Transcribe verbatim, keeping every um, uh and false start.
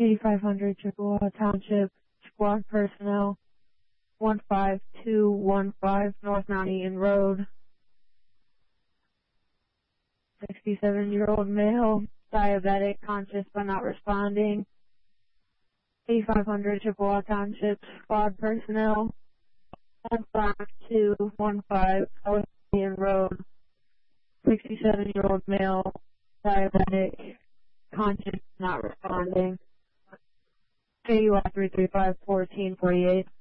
eighty-five hundred Chippewa Township, squad personnel, one five two one five North Mount Eaton Road. sixty-seven-year-old male, diabetic, conscious but not responding. eighty-five hundred Chippewa Township, squad personnel, one five two one five North Eaton Road. sixty-seven-year-old male, diabetic, conscious, not responding. K U R three three five, fourteen forty-eight.